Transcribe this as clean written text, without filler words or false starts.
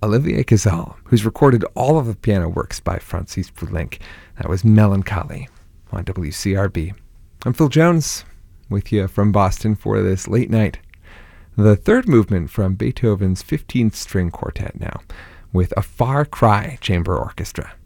Olivier Casal, who's recorded all of the piano works by Francis Poulenc. That was Melancholy on WCRB. I'm Phil Jones, with you from Boston for this late night. The third movement from Beethoven's 15th String Quartet now, with a Far Cry Chamber Orchestra.